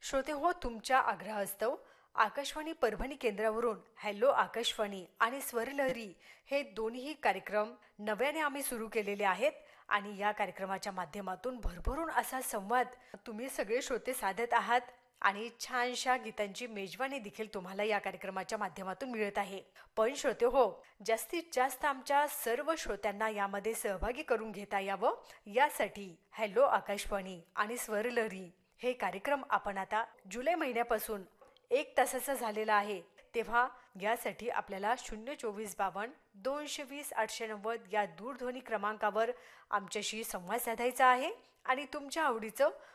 श्रोते हो, तुमच्या आग्रहास्तव आकाशवाणी परभणी केंद्रावरून हॅलो आकाशवाणी आणि स्वरलहरी हे दोन्ही कार्यक्रम नव्याने आम्ही सुरू केलेले आहेत. आणि या कार्यक्रमाच्या माध्यमातून भरभरून असा संवाद तुम्ही सगळे श्रोते साधत आहात. आणि छानशा गीतांची मेजवानी देखील तुम्हाला या कार्यक्रमाच्या माध्यमातून मिळत आहे. पण श्रोते हो, जास्तीत जास्त आमच्या सर्व श्रोत्यांना यामध्ये सहभागी करून घेता यावं, यासाठी हॅलो आकाशवाणी आणि स्वरलहरी हे कार्यक्रम आपण आता जुलै महिन्यापासून 1 तासाचा झालेला आहे. तेव्हा यासाठी आपल्याला 02452 220 890 या दूरध्वनी क्रमांकावर आमच्याशी संवाद साधायचा आहे आणि तुमच्या आवडीचं